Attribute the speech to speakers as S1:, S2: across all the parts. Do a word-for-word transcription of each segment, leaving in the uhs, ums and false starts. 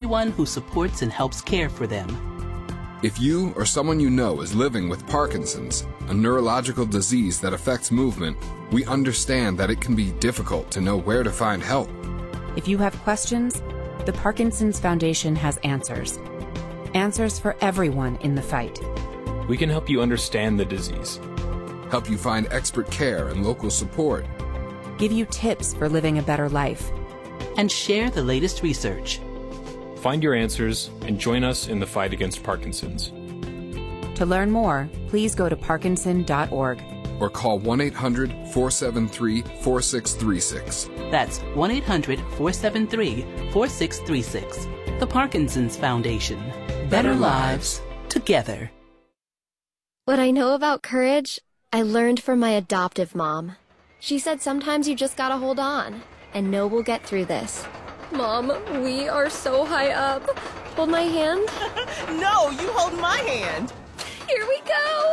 S1: everyone who supports and helps care for them.
S2: If you or someone you know is living with Parkinson's, a neurological disease that affects movement, we understand that it can be difficult to know where to find help.
S3: If you have questions, the Parkinson's Foundation has answers. Answers for everyone in the fight.
S4: We can help you understand the disease,
S2: help you find expert care and local support,
S3: give you tips for living a better life,
S1: and share the latest research.
S4: Find your answers and join us in the fight against Parkinson's.
S3: To learn more, please go to parkinson dot org
S2: or call one eight hundred, four seven three, four six three six.
S1: That's one eight hundred, four seven three, four six three six. The Parkinson's Foundation. Better lives together.
S5: What I know about courage, I learned from my adoptive mom. She said sometimes you just gotta hold on and know we'll get through this. Mom, we are so high up. Hold my hand.
S6: No, you hold my hand.
S5: Here we go.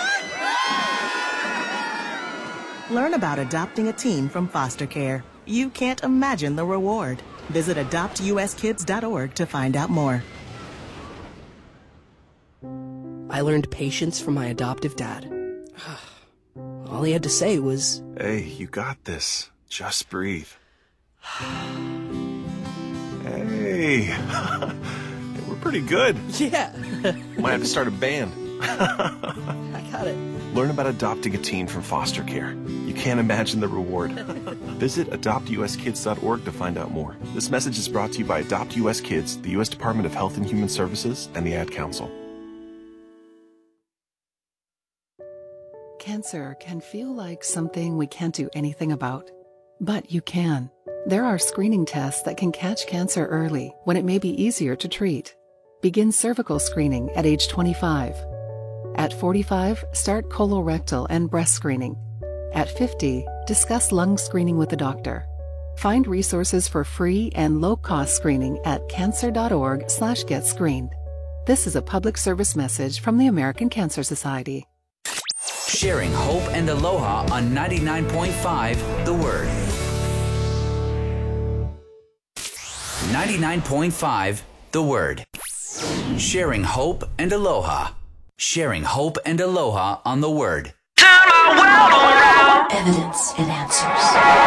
S6: Learn about adopting a teen from foster care. You can't imagine the reward. Visit adopt u s kids dot org to find out more.
S7: I learned patience from my adoptive dad. All he had to say was,
S8: "Hey, you got this. Just breathe." Hey, we're pretty good.
S7: Yeah.
S8: Might have to start a band.
S7: I got it.
S8: Learn about adopting a teen from foster care. You can't imagine the reward. Visit adopt u s kids dot org to find out more. This message is brought to you by Adopt U S Kids, the U S Department of Health and Human Services, and the Ad Council.
S9: Cancer can feel like something we can't do anything about, but you can. There are screening tests that can catch cancer early when it may be easier to treat. Begin cervical screening at age twenty-five. At forty-five, start colorectal and breast screening. At fifty, discuss lung screening with a doctor. Find resources for free and low-cost screening at cancer dot org slash get screened. This is a public service message from the American Cancer Society.
S10: Sharing hope and aloha on ninety-nine point five The Word. ninety-nine point five The Word. Sharing hope and aloha. Sharing hope and aloha on The Word.
S11: Turn my world around. Evidence and answers.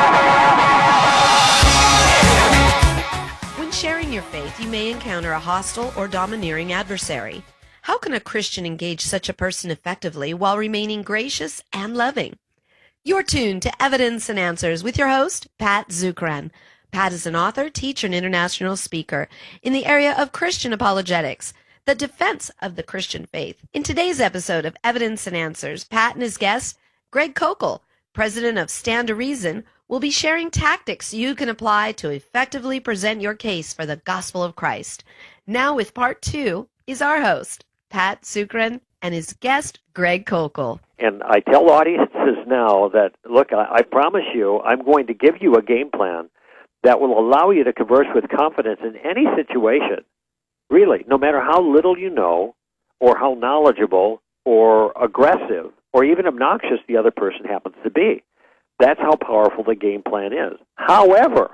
S12: When sharing your faith, you may encounter a hostile or domineering adversary. How can a Christian engage such a person effectively while remaining gracious and loving? You're tuned to Evidence and Answers with your host, Pat Zukeran. Pat is an author, teacher, and international speaker in the area of Christian apologetics, the defense of the Christian faith. In today's episode of Evidence and Answers, Pat and his guest, Greg Koukl, president of Stand to Reason, will be sharing tactics you can apply to effectively present your case for the gospel of Christ. Now with part two is our host, Pat Zukeran, and his guest, Greg Koukl.
S13: And I tell audiences now that, look, I, I promise you, I'm going to give you a game plan that will allow you to converse with confidence in any situation, really, no matter how little you know or how knowledgeable or aggressive or even obnoxious the other person happens to be. That's how powerful the game plan is. However,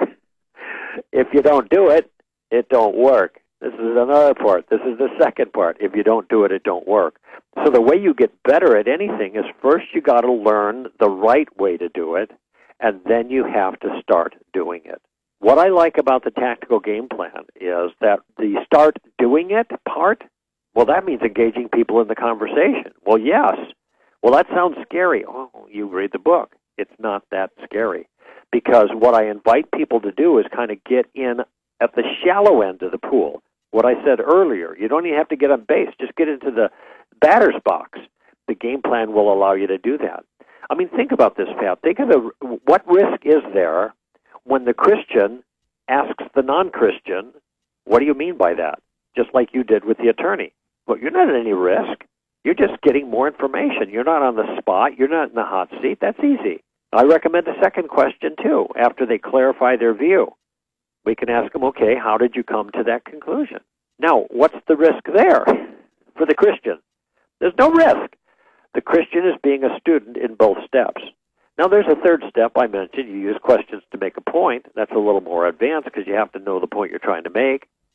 S13: if you don't do it, it don't work. This is another part. This is the second part. If you don't do it, it don't work. So the way you get better at anything is first you got to learn the right way to do it, and then you have to start doing it. What I like about the tactical game plan is that the start doing it part, well, that means engaging people in the conversation. Well, yes. Well, that sounds scary. Oh, you read the book. It's not that scary. Because what I invite people to do is kind of get in at the shallow end of the pool. What I said earlier, you don't even have to get on base. Just get into the batter's box. The game plan will allow you to do that. I mean, think about this, Pat. Think of the, what risk is there when the Christian asks the non-Christian, what do you mean by that? Just like you did with the attorney. Well, you're not at any risk. You're just getting more information. You're not on the spot. You're not in the hot seat. That's easy. I recommend the second question, too, after they clarify their view. We can ask them, okay, how did you come to that conclusion? Now, what's the risk there for the Christian? There's no risk. The Christian is being a student in both steps. Now, there's a third step I mentioned. You use questions to make a point. That's a little more advanced because you have to know the point you're trying to make.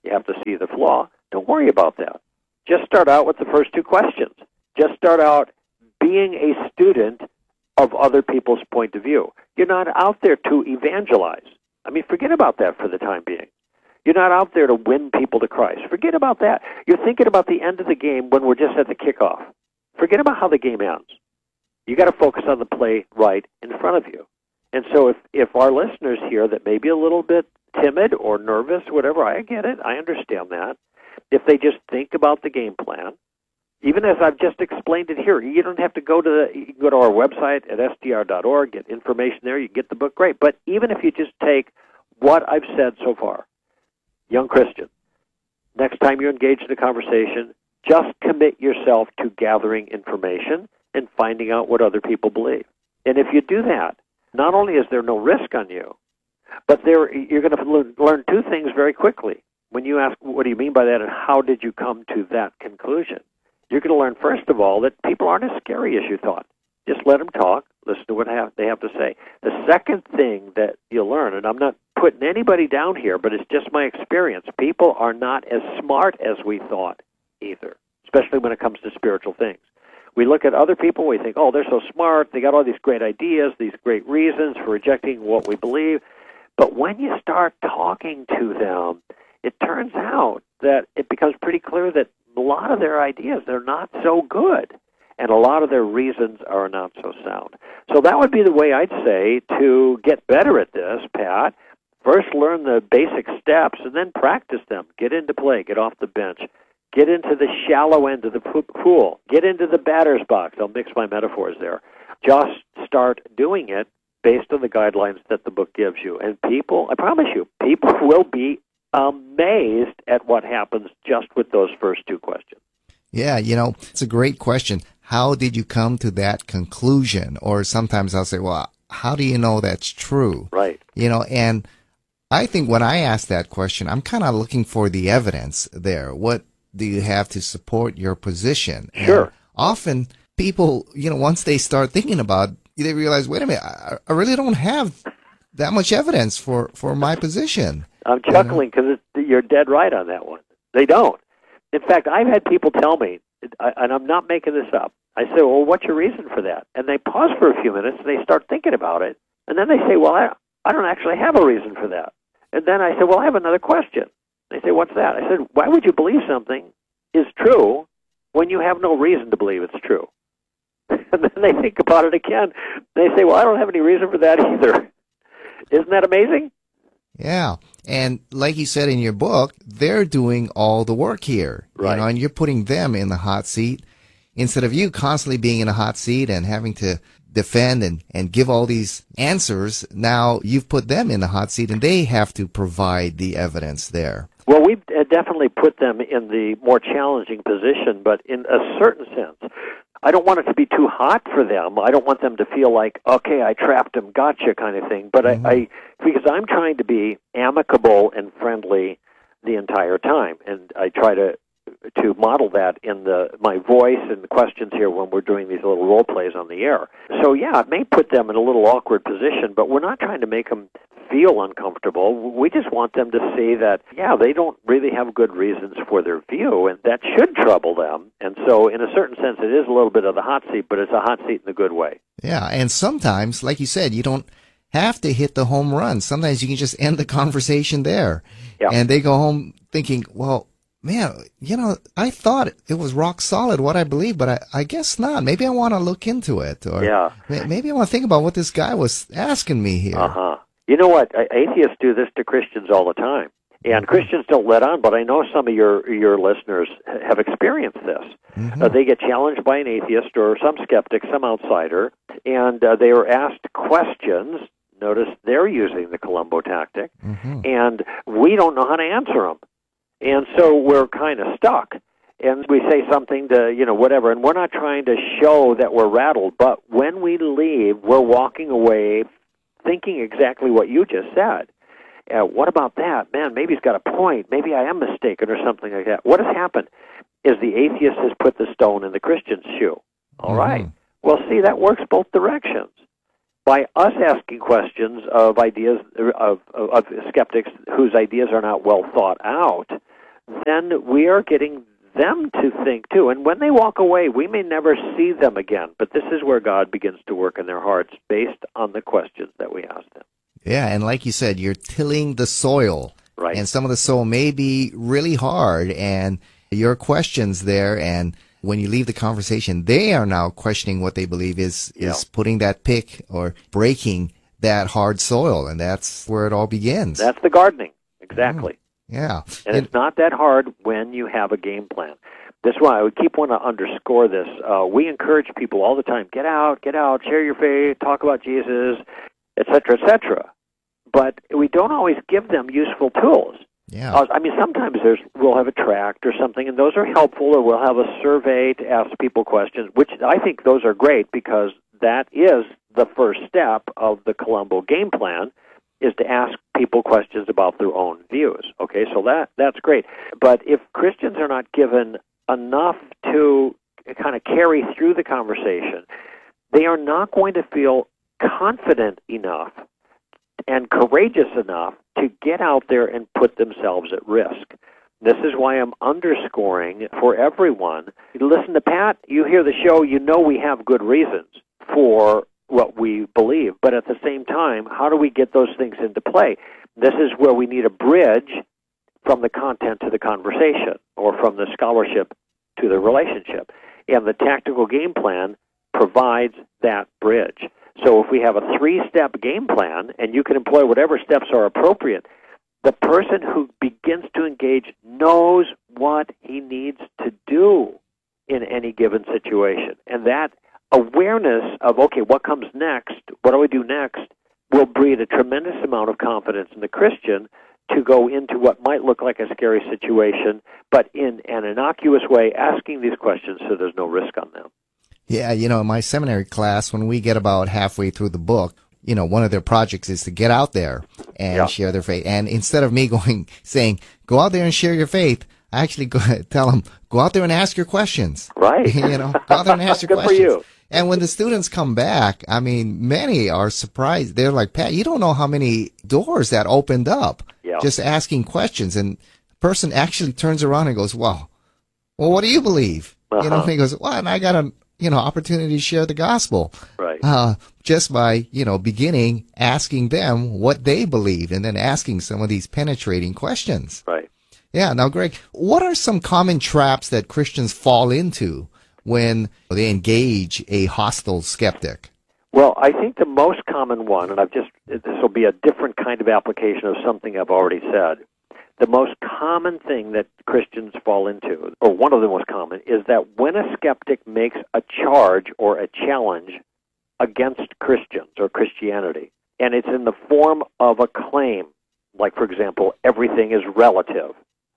S13: You have to see the flaw. Don't worry about that. Just start out with the first two questions. Just start out being a student of other people's point of view. You're not out there to evangelize. I mean, forget about that for the time being. You're not out there to win people to Christ. Forget about that. You're thinking about the end of the game when we're just at the kickoff. Forget about how the game ends. You got to focus on the play right in front of you. And so if, if our listeners here that may be a little bit timid or nervous, whatever, I get it. I understand that. If they just think about the game plan, even as I've just explained it here, you don't have to go to the, you can go to our website at S D R dot org, get information there, you get the book, great. But even if you just take what I've said so far, young Christian, next time you engage in a conversation, just commit yourself to gathering information and finding out what other people believe. And if you do that, not only is there no risk on you, but there you're going to learn two things very quickly. When you ask, what do you mean by that, and how did you come to that conclusion? You're going to learn, first of all, that people aren't as scary as you thought. Just let them talk. Listen to what they have to say. The second thing that you'll learn, and I'm not putting anybody down here, but it's just my experience, people are not as smart as we thought either, especially when it comes to spiritual things. We look at other people, we think, oh, they're so smart, they got all these great ideas, these great reasons for rejecting what we believe. But when you start talking to them, it turns out that it becomes pretty clear that a lot of their ideas, they're not so good, and a lot of their reasons are not so sound. So that would be the way I'd say to get better at this, Pat. First learn the basic steps, and then practice them. Get into play, get off the bench. Get into the shallow end of the pool. Get into the batter's box. I'll mix my metaphors there. Just start doing it based on the guidelines that the book gives you. And people, I promise you, people will be amazed at what happens just with those first two questions.
S14: Yeah, you know, it's a great question. How did you come to that conclusion? Or sometimes I'll say, well, how do you know that's true?
S13: Right.
S14: You know, and I think when I ask that question, I'm kind of looking for the evidence there. What do you have to support your position?
S13: Sure.
S14: And often people, you know, once they start thinking about it, they realize, wait a minute, I, I really don't have that much evidence for, for my position.
S13: I'm chuckling because you're dead right on that one. They don't. In fact, I've had people tell me, and I'm not making this up, I say, well, what's your reason for that? And they pause for a few minutes, and they start thinking about it, and then they say, well, I, I don't actually have a reason for that. And then I say, well, I have another question. They say, what's that? I said, why would you believe something is true when you have no reason to believe it's true? And then they think about it again. They say, well, I don't have any reason for that either. Isn't that amazing?
S14: Yeah. And like you said in your book, they're doing all the work here.
S13: Right.
S14: You know, and you're putting them in the hot seat instead of you constantly being in a hot seat and having to defend and, and give all these answers. Now you've put them in the hot seat and they have to provide the evidence there.
S13: Well, we've definitely put them in the more challenging position, but in a certain sense, I don't want it to be too hot for them. I don't want them to feel like, okay, I trapped them, gotcha kind of thing. But mm-hmm. I, I, because I'm trying to be amicable and friendly the entire time, and I try to to model that in the my voice and the questions here when we're doing these little role plays on the air. So yeah, it may put them in a little awkward position, but we're not trying to make them feel uncomfortable. We just want them to see that, yeah, they don't really have good reasons for their view, and that should trouble them. And so in a certain sense, it is a little bit of the hot seat, but it's a hot seat in a good way.
S14: Yeah, and sometimes, like you said, you don't have to hit the home run. Sometimes you can just end the conversation there.
S13: Yeah.
S14: And they go home thinking, well, man, you know, I thought it was rock solid what I believe, but I, I guess not. Maybe I want to look into it. Or
S13: yeah.
S14: maybe I want to think about what this guy was asking me here.
S13: Uh-huh. You know what? Atheists do this to Christians all the time. And Christians don't let on, but I know some of your your listeners have experienced this. Mm-hmm. Uh, they get challenged by an atheist or some skeptic, some outsider, and uh, they are asked questions. Notice they're using the Columbo tactic, mm-hmm. and we don't know how to answer them. And so we're kind of stuck. And we say something to, you know, whatever, and we're not trying to show that we're rattled, but when we leave, we're walking away thinking exactly what you just said. Uh, what about that? Man, maybe he's got a point. Maybe I am mistaken or something like that. What has happened is the atheist has put the stone in the Christian's shoe. All mm-hmm. right. Well, see, that works both directions. By us asking questions of ideas of, of, of skeptics whose ideas are not well thought out, then we are getting them to think too. And when they walk away, we may never see them again, but this is where God begins to work in their hearts based on the questions that we ask them.
S14: Yeah, and like you said, you're tilling the soil.
S13: Right.
S14: And some of the soil may be really hard, and your questions there, and when you leave the conversation, they are now questioning what they believe is,
S13: Yeah.
S14: is putting that pick or breaking that hard soil, and that's where it all begins.
S13: That's the gardening, exactly.
S14: Yeah.
S13: And it's not that hard when you have a game plan. This is why I would keep want to underscore this. Uh, we encourage people all the time, get out, get out, share your faith, talk about Jesus, et cetera, et cetera. But we don't always give them useful tools.
S14: Yeah.
S13: Uh, I mean, sometimes there's we'll have a tract or something, and those are helpful, or we'll have a survey to ask people questions, which I think those are great because that is the first step of the Columbo game plan, is to ask people questions about their own views. Okay, so that that's great. But if Christians are not given enough to kind of carry through the conversation, they are not going to feel confident enough and courageous enough to get out there and put themselves at risk. This is why I'm underscoring for everyone. You listen to Pat, you hear the show, you know we have good reasons for what we believe. But at the same time, how do we get those things into play? This is where we need a bridge from the content to the conversation, or from the scholarship to the relationship. And the tactical game plan provides that bridge. So if we have a three-step game plan, and you can employ whatever steps are appropriate, the person who begins to engage knows what he needs to do in any given situation. And that awareness of, okay, what comes next, what do we do next, will breed a tremendous amount of confidence in the Christian to go into what might look like a scary situation, but in an innocuous way, asking these questions so there's no risk on them.
S14: Yeah, you know, in my seminary class, when we get about halfway through the book, you know, one of their projects is to get out there and yeah. share their faith. And instead of me going, saying, go out there and share your faith, I actually go, tell them, go out there and ask your questions.
S13: Right.
S14: You know, go out there and ask your
S13: Good
S14: questions.
S13: For you.
S14: And when the students come back, I mean, many are surprised. They're like, Pat, you don't know how many doors that opened up
S13: yeah.
S14: just asking questions. And the person actually turns around and goes, well, well, what do you believe?
S13: Uh-huh.
S14: You know, and he goes, well, and I got a, you know, opportunity to share the gospel.
S13: Right.
S14: Uh, just by, you know, beginning asking them what they believe and then asking some of these penetrating questions.
S13: Right.
S14: Yeah. Now, Greg, what are some common traps that Christians fall into when they engage a hostile skeptic?
S13: Well, I think the most common one, and I've just, this will be a different kind of application of something I've already said. The most common thing that Christians fall into, or one of the most common, is that when a skeptic makes a charge or a challenge against Christians or Christianity, and it's in the form of a claim, like, for example, everything is relative,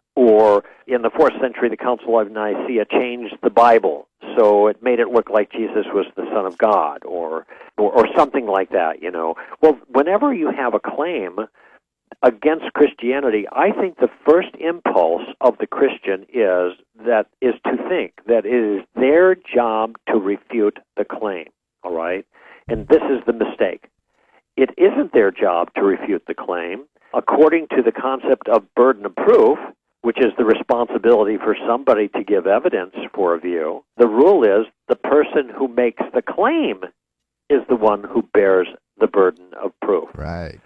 S13: or in the fourth century, the Council of Nicaea changed the Bible, so it made it look like Jesus was the Son of God, or, or, or something like that, you know. Well, whenever you have a claim against Christianity, I think the first impulse of the Christian is that is to think that it is their job to refute the claim, all right? And this is the mistake. It isn't their job to refute the claim. According to the concept of burden of proof, which is the responsibility for somebody to give evidence for a view, the rule is the person who makes the claim is the one who bears the burden of proof.
S14: Right.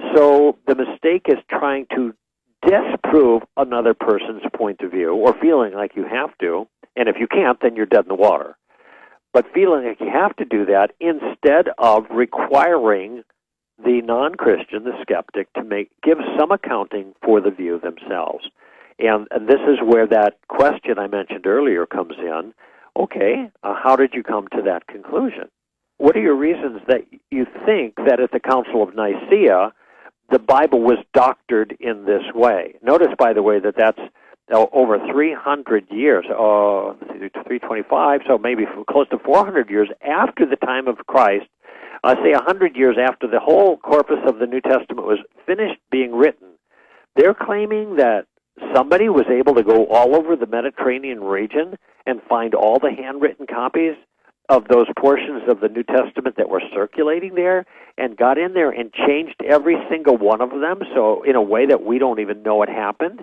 S13: So the mistake is trying to disprove another person's point of view, or feeling like you have to, and if you can't, then you're dead in the water. But feeling like you have to do that instead of requiring the non-Christian, the skeptic, to make give some accounting for the view themselves. And, and this is where that question I mentioned earlier comes in. Okay, uh, how did you come to that conclusion? What are your reasons that you think that at the Council of Nicaea, the Bible was doctored in this way? Notice, by the way, that that's uh, over three hundred years, uh, three twenty-five, so maybe close to four hundred years after the time of Christ, uh, say one hundred years after the whole corpus of the New Testament was finished being written. They're claiming that somebody was able to go all over the Mediterranean region and find all the handwritten copies of those portions of the New Testament that were circulating there, and got in there and changed every single one of them, so in a way that we don't even know it happened.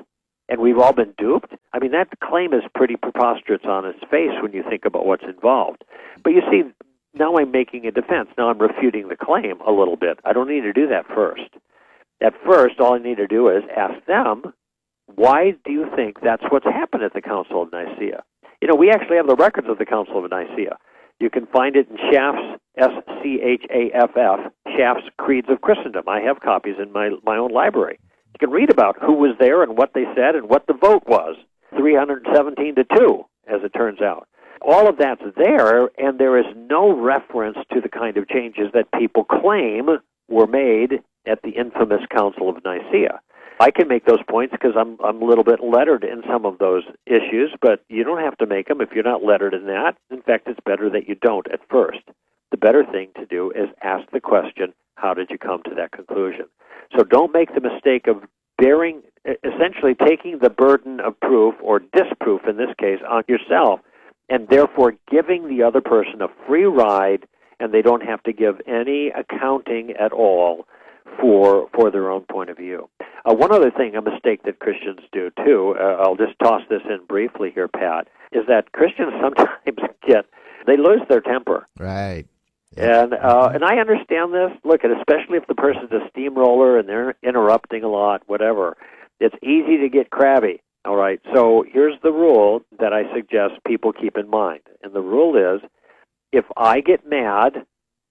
S13: and we've all been duped? I mean, that claim is pretty preposterous on its face when you think about what's involved. But you see, now I'm making a defense. Now I'm refuting the claim a little bit. I don't need to do that first. At first, all I need to do is ask them, why do you think that's what's happened at the Council of Nicaea? You know, we actually have the records of the Council of Nicaea. You can find it in Schaff's, S C H A F F, Schaff's Creeds of Christendom. I have copies in my, my own library. You can read about who was there and what they said and what the vote was, three hundred seventeen to two, as it turns out. All of that's there, and there is no reference to the kind of changes that people claim were made at the infamous Council of Nicaea. I can make those points because I'm I'm a little bit lettered in some of those issues, but you don't have to make them if you're not lettered in that. In fact, it's better that you don't at first. The better thing to do is ask the question, how did you come to that conclusion? So don't make the mistake of bearing, essentially taking the burden of proof, or disproof in this case, on yourself, and therefore giving the other person a free ride, and they don't have to give any accounting at all for for their own point of view. Uh, one other thing, a mistake that Christians do too, uh, I'll just toss this in briefly here, Pat, is that Christians sometimes get, they lose their temper.
S14: Right.
S13: And uh, and I understand this. Look, and especially if the person's a steamroller and they're interrupting a lot, whatever, it's easy to get crabby. All right, so here's the rule that I suggest people keep in mind. And the rule is, if I get mad,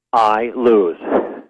S13: I lose.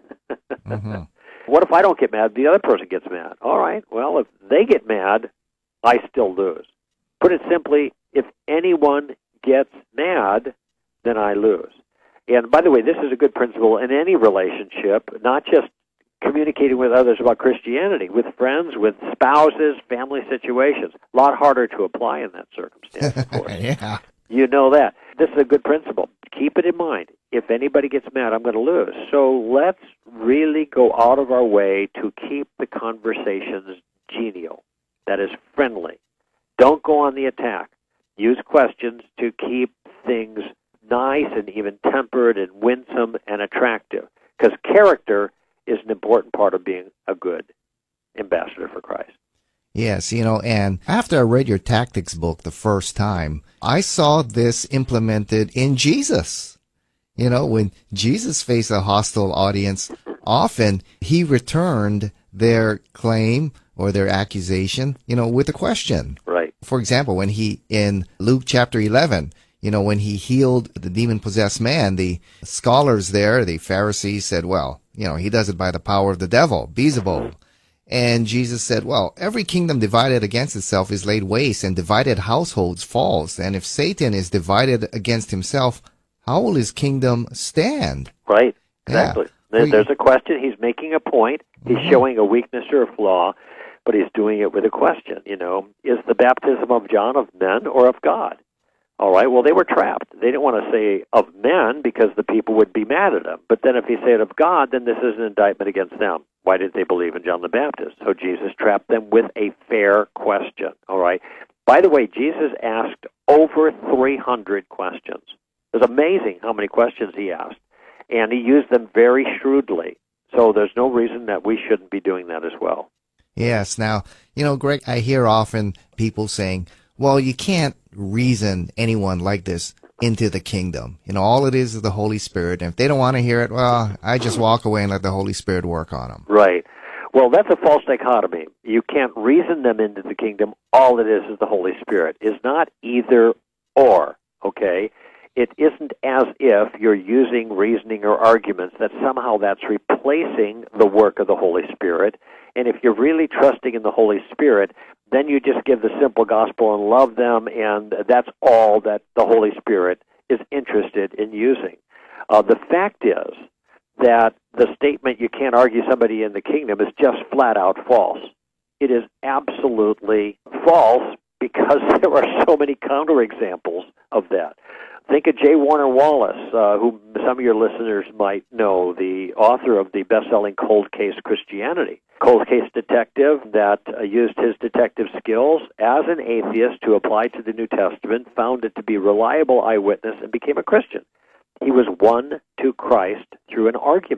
S13: Mm-hmm. What if I don't get mad, the other person gets mad? All right, well, if they get mad, I still lose. Put it simply, if anyone gets mad, then I lose. And by the way, this is a good principle in any relationship, not just communicating with others about Christianity, with friends, with spouses, family situations. A lot harder to apply in that circumstance, of course.
S14: Yeah.
S13: You know that. This is a good principle. Keep it in mind. If anybody gets mad, I'm going to lose. So let's really go out of our way to keep the conversations genial, that is, friendly. Don't go on the attack. Use questions to keep things nice and even-tempered and winsome and attractive, because character is an important part of being a good ambassador for Christ.
S14: Yes, you know, and after I read your tactics book the first time, I saw this implemented in Jesus. You know, when Jesus faced a hostile audience, often he returned their claim or their accusation, you know, with a question.
S13: Right.
S14: For example, when he, in Luke chapter eleven, you know, when he healed the demon-possessed man, the scholars there, the Pharisees, said, well, you know, he does it by the power of the devil, Beelzebul. And Jesus said, well, every kingdom divided against itself is laid waste, and divided households falls. And if Satan is divided against himself, how will his kingdom stand?
S13: Right, exactly.
S14: Yeah.
S13: There's a question. He's making a point. He's mm-hmm. showing a weakness or a flaw, but he's doing it with a question. You know, is the baptism of John of men or of God? All right, well, they were trapped. They didn't want to say of men because the people would be mad at them. But then if he said of God, then this is an indictment against them. Why did they believe in John the Baptist? So Jesus trapped them with a fair question. All right. By the way, Jesus asked over three hundred questions. It was amazing how many questions he asked, and he used them very shrewdly. So there's no reason that we shouldn't be doing that as well.
S14: Yes. Now, you know, Greg, I hear often people saying, well, you can't reason anyone like this into the kingdom. You know, all it is is the Holy Spirit. And if they don't want to hear it, well, I just walk away and let the Holy Spirit work on them.
S13: Right. Well, that's a false dichotomy. You can't reason them into the kingdom. All it is is the Holy Spirit. It's not either or, okay? It isn't as if you're using reasoning or arguments that somehow that's replacing the work of the Holy Spirit. And if you're really trusting in the Holy Spirit, then you just give the simple gospel and love them, and that's all that the Holy Spirit is interested in using. Uh, the fact is that the statement you can't argue somebody in the kingdom is just flat out false. It is absolutely false because there are so many counterexamples of that. Think of J. Warner Wallace, uh, who some of your listeners might know, the author of the best-selling Cold Case Christianity. Cold case detective that uh, used his detective skills as an atheist to apply to the New Testament, found it to be a reliable eyewitness, and became a Christian. He was won to Christ through an argument.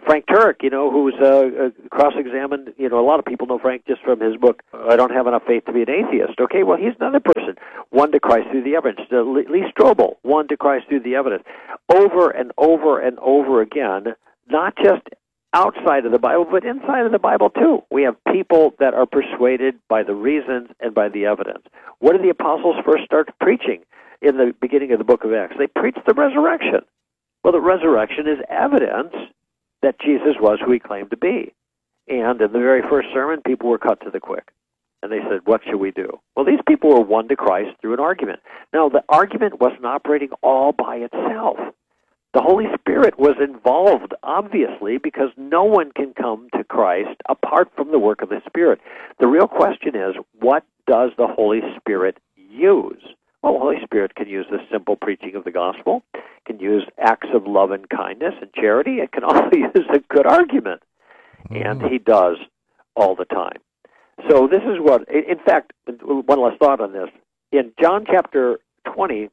S13: Frank Turek, you know, who's uh, uh, cross-examined, you know, a lot of people know Frank just from his book, I Don't Have Enough Faith to Be an Atheist. Okay, well, he's another person, won to Christ through the evidence. Uh, Lee Strobel, won to Christ through the evidence. Over and over and over again, not just outside of the Bible, but inside of the Bible, too. We have people that are persuaded by the reasons and by the evidence. What did the apostles first start preaching in the beginning of the book of Acts? They preached the resurrection. Well, the resurrection is evidence that Jesus was who he claimed to be. And in the very first sermon, people were cut to the quick. And they said, what should we do? Well, these people were won to Christ through an argument. Now, the argument wasn't operating all by itself. The Holy Spirit was involved, obviously, because no one can come to Christ apart from the work of the Spirit. The real question is, what does the Holy Spirit use? Well, the Holy Spirit can use the simple preaching of the gospel, can use acts of love and kindness and charity. It can also use a good argument, and he does all the time. So this is what, in fact, one last thought on this. In John chapter twenty,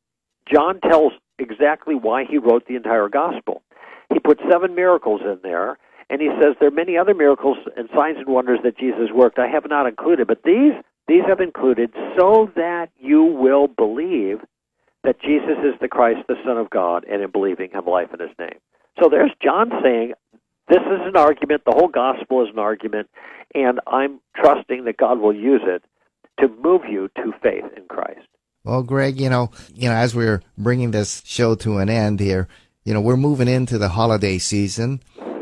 S13: John tells exactly why he wrote the entire gospel. He put seven miracles in there, and he says there are many other miracles and signs and wonders that Jesus worked I have not included, but these These have included so that you will believe that Jesus is the Christ, the Son of God, and in believing have life in his name. So there's John saying, this is an argument, the whole gospel is an argument, and I'm trusting that God will use it to move you to faith in Christ.
S14: Well, Greg, you know, you know, as we're bringing this show to an end here, you know, we're moving into the holiday season,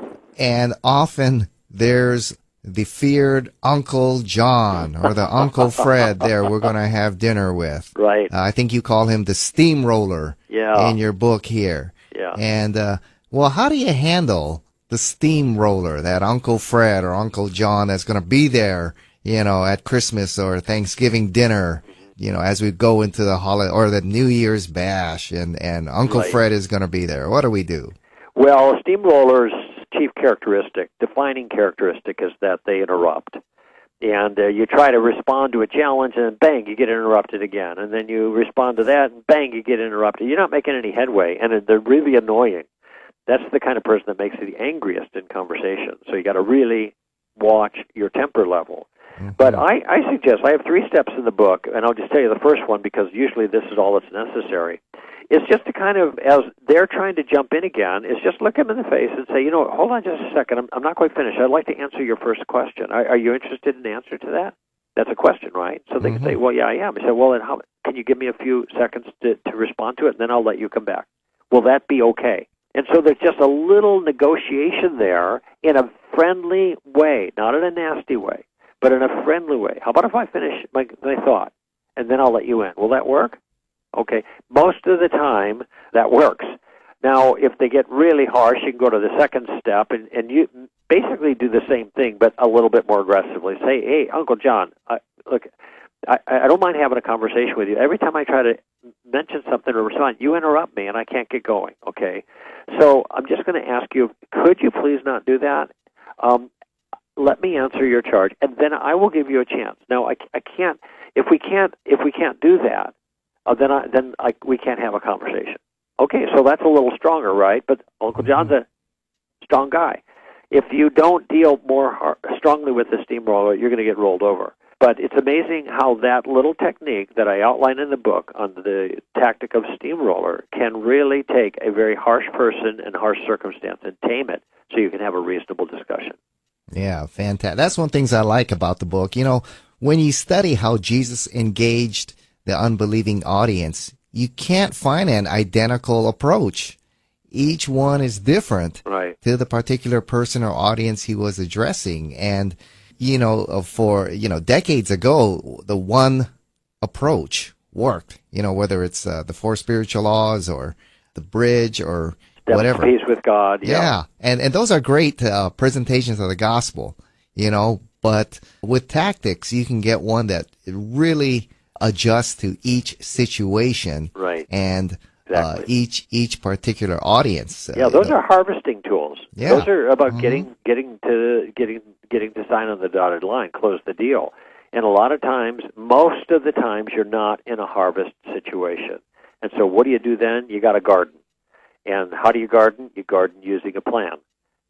S14: and often there's the feared Uncle John or the Uncle Fred there we're going to have dinner with.
S13: Right.
S14: Uh, I think you call him the steamroller
S13: yeah.
S14: in your book here.
S13: Yeah.
S14: And, uh, well, how do you handle the steamroller, that Uncle Fred or Uncle John that's going to be there, you know, at Christmas or Thanksgiving dinner, you know, as we go into the holiday or the New Year's bash, and, and Uncle
S13: right.
S14: Fred is going to be there? What do we do?
S13: Well, steamrollers chief characteristic, defining characteristic, is that they interrupt. And uh, you try to respond to a challenge, and bang, you get interrupted again. And then you respond to that, and bang, you get interrupted. You're not making any headway, and they're really annoying. That's the kind of person that makes you the angriest in conversation. So you got to really watch your temper level. Mm-hmm. But I, I suggest, I have three steps in the book, and I'll just tell you the first one because usually this is all that's necessary. It's just to kind of, as they're trying to jump in again, is just look them in the face and say, you know, hold on just a second. I'm, I'm not quite finished. I'd like to answer your first question. Are, are you interested in the answer to that? That's a question, right? So they mm-hmm. can say, well, yeah, I am. I say, well, then how, can you give me a few seconds to, to respond to it, and then I'll let you come back. Will that be okay? And so there's just a little negotiation there in a friendly way, not in a nasty way, but in a friendly way. How about if I finish my, my thought, and then I'll let you in? Will that work? Okay, most of the time that works. Now, if they get really harsh, you can go to the second step, and, and you basically do the same thing, but a little bit more aggressively. Say, hey, Uncle John, I, look, I, I don't mind having a conversation with you. Every time I try to mention something or respond, you interrupt me, and I can't get going, okay? So I'm just going to ask you, could you please not do that? Um, let me answer your charge, and then I will give you a chance. Now, I, I can't, if we can't, if we can't do that, Uh, then I, then I, we can't have a conversation. Okay, so that's a little stronger, right? But Uncle John's a strong guy. If you don't deal more hard, strongly with the steamroller, you're going to get rolled over. But it's amazing how that little technique that I outline in the book on the tactic of steamroller can really take a very harsh person and harsh circumstance and tame it so you can have a reasonable discussion.
S14: Yeah, fantastic. That's one of the things I like about the book. You know, when you study how Jesus engaged the unbelieving audience, you can't find an identical approach. Each one is different
S13: right.
S14: to the particular person or audience he was addressing. And, you know, for, you know, decades ago, the one approach worked, you know, whether it's uh, the four spiritual laws or the bridge or
S13: Step
S14: whatever.
S13: Peace with God. Yeah.
S14: yeah. And, and those are great uh, presentations of the gospel, you know, but with tactics, you can get one that really adjust to each situation
S13: right.
S14: and
S13: exactly.
S14: uh, each each particular audience.
S13: Yeah,
S14: uh,
S13: those
S14: you know.
S13: are harvesting tools.
S14: Yeah.
S13: Those are about
S14: mm-hmm.
S13: getting getting to getting getting to sign on the dotted line, close the deal. And a lot of times, most of the times, you're not in a harvest situation. And so, what do you do then? You got to garden. And how do you garden? You garden using a plan.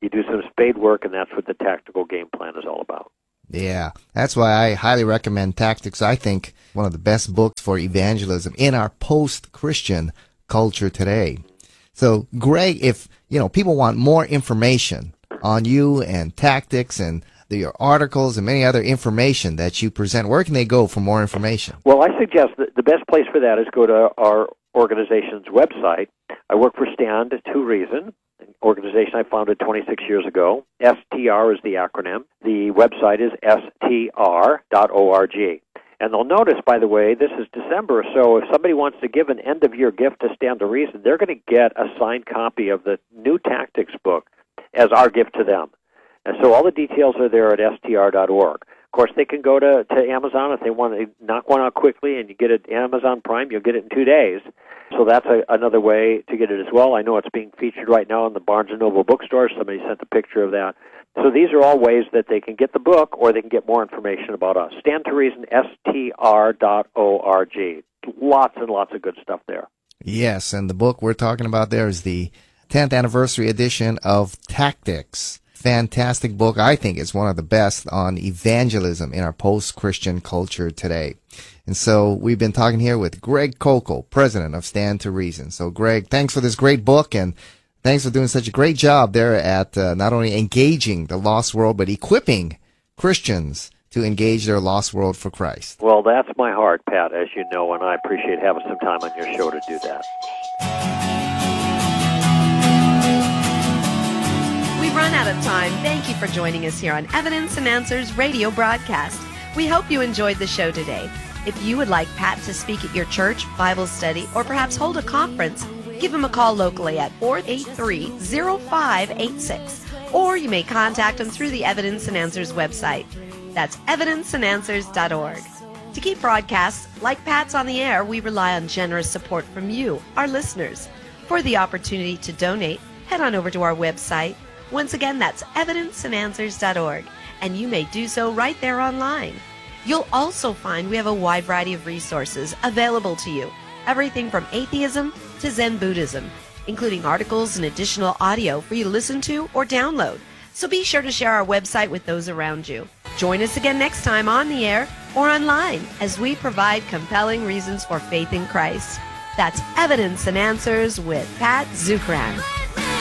S13: You do some spade work, and that's what the tactical game plan is all about.
S14: Yeah, that's why I highly recommend Tactics. I think one of the best books for evangelism in our post-Christian culture today. So, Greg, if you know people want more information on you and Tactics and the, your articles and many other information that you present, where can they go for more information?
S13: Well, I suggest that the best place for that is go to our organization's website. I work for Stand to Reason, an organization I founded twenty-six years ago. S T R is the acronym. The website is S T R dot org. And they'll notice, by the way, this is December, so if somebody wants to give an end-of-year gift to Stand to Reason, they're going to get a signed copy of the new Tactics book as our gift to them. And so all the details are there at S T R dot org. Of course, they can go to, to Amazon if they want to knock one out quickly, and you get it Amazon Prime, you'll get it in two days. So that's a, another way to get it as well. I know it's being featured right now in the Barnes and Noble bookstore. Somebody sent a picture of that. So these are all ways that they can get the book, or they can get more information about us. Stand to Reason, S T R dot org. Lots and lots of good stuff there.
S14: Yes, and the book we're talking about there is the tenth anniversary edition of Tactics. Fantastic book. I think it's one of the best on evangelism in our post-Christian culture today. And so we've been talking here with Greg Koukl, president of Stand to Reason. So, Greg, thanks for this great book, and thanks for doing such a great job there at uh, not only engaging the lost world, but equipping Christians to engage their lost world for Christ.
S13: Well, that's my heart, Pat, as you know, and I appreciate having some time on your show to do that.
S12: We've run out of time. Thank you for joining us here on Evidence and Answers radio broadcast. We hope you enjoyed the show today. If you would like Pat to speak at your church, Bible study, or perhaps hold a conference, give him a call locally at four eight three, zero five eight six, or you may contact him through the Evidence and Answers website. That's evidence and answers dot org. To keep broadcasts like Pat's on the air, we rely on generous support from you, our listeners. For the opportunity to donate, head on over to our website. Once again, that's evidence and answers dot org, and you may do so right there online. You'll also find we have a wide variety of resources available to you, everything from atheism to Zen Buddhism, including articles and additional audio for you to listen to or download. So be sure to share our website with those around you. Join us again next time on the air or online as we provide compelling reasons for faith in Christ. That's Evidence and Answers with Pat Zukeran.